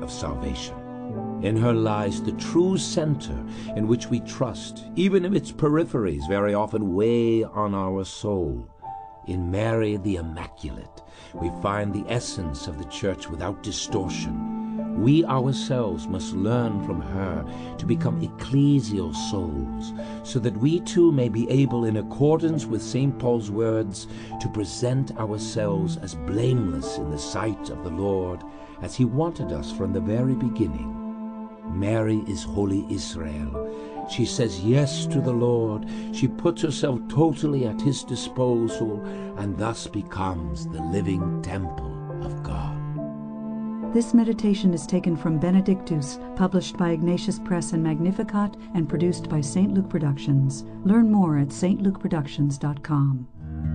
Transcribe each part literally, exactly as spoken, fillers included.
of salvation. In her lies the true center in which we trust, even if its peripheries very often weigh on our soul. In Mary the Immaculate, we find the essence of the Church without distortion. We ourselves must learn from her to become ecclesial souls, so that we too may be able, in accordance with Saint Paul's words, to present ourselves as blameless in the sight of the Lord, as he wanted us from the very beginning. Mary is Holy Israel. She says yes to the Lord. She puts herself totally at his disposal, and thus becomes the living temple of God. This meditation is taken from Benedictus, published by Ignatius Press and Magnificat, and produced by Saint Luke Productions. Learn more at saint luke productions dot com.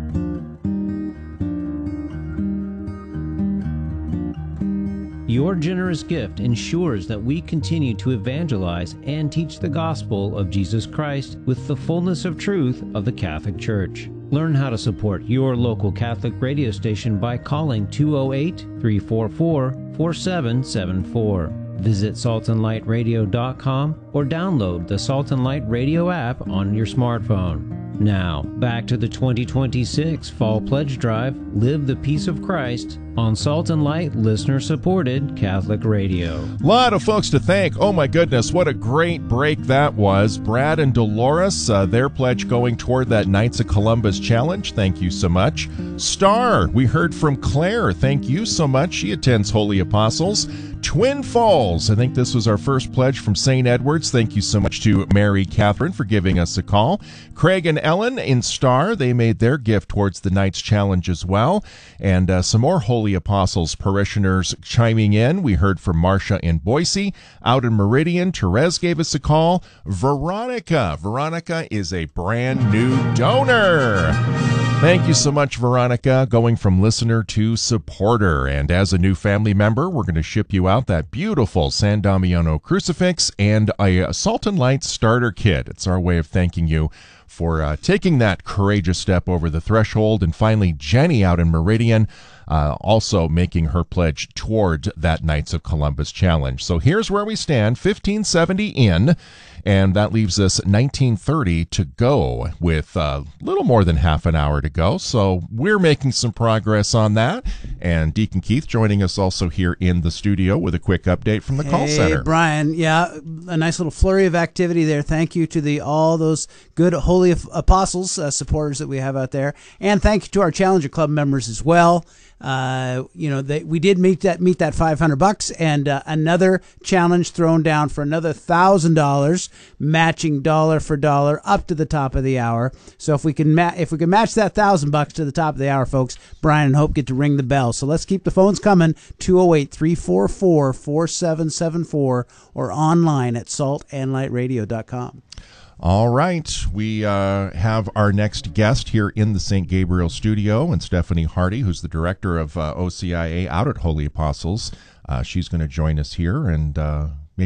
Your generous gift ensures that we continue to evangelize and teach the gospel of Jesus Christ with the fullness of truth of the Catholic Church. Learn how to support your local Catholic radio station by calling two oh eight, three four four, four seven seven four. Visit salt and light radio dot com or download the Salt and Light Radio app on your smartphone. Now, back to the twenty twenty-six Fall Pledge Drive, Live the Peace of Christ, on Salt and Light listener-supported Catholic Radio. A lot of folks to thank. Oh my goodness, what a great break that was. Brad and Dolores, uh, their pledge going toward that Knights of Columbus challenge. Thank you so much. Star, we heard from Claire. Thank you so much. She attends Holy Apostles. Twin Falls, I think this was our first pledge from Saint Edward's. Thank you so much to Mary Catherine for giving us a call. Craig and Ellen in Star, they made their gift towards the Knights Challenge as well. And uh, some more Holy Apostles parishioners chiming in. We heard from Marcia in Boise. Out in Meridian, Therese gave us a call. Veronica. Veronica is a brand new donor. Thank you so much, Veronica, going from listener to supporter. And as a new family member, we're going to ship you out that beautiful San Damiano crucifix and a Salt and Light starter kit. It's our way of thanking you for uh, taking that courageous step over the threshold. And finally, Jenny out in Meridian, uh, also making her pledge toward that Knights of Columbus challenge. So here's where we stand, fifteen seventy in, and that leaves us nineteen thirty to go with a uh, little more than half an hour to go. So we're making some progress on that. And Deacon Keith joining us also here in the studio with a quick update from the hey, call center. Hey, Brian. Yeah, a nice little flurry of activity there. Thank you to the all those good Holy Apostles uh, supporters that we have out there. And thank you to our Challenger Club members as well. Uh, you know, they, we did meet that meet that five hundred bucks, and uh, another challenge thrown down for another thousand dollars, matching dollar for dollar up to the top of the hour. So if we can ma- if we can match that thousand bucks to the top of the hour, folks, Brian and Hope get to ring the bell. So let's keep the phones coming. two oh eight, three four four, four seven seven four or online at salt and light radio dot com. All right, we uh, have our next guest here in the Saint Gabriel studio, and Stephanie Hardy, who's the director of uh, O C I A out at Holy Apostles. Uh, she's going to join us here, and uh,